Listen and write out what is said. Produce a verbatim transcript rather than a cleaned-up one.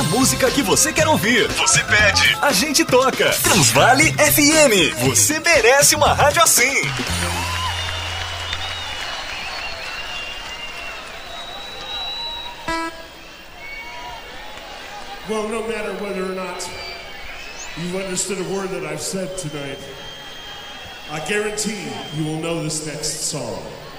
música que você quer ouvir. Você pede, a gente toca. Transvale F M. Você merece uma rádio assim. Well, no matter whether or not you've understood a word that I've said tonight, I guarantee you will know this next song.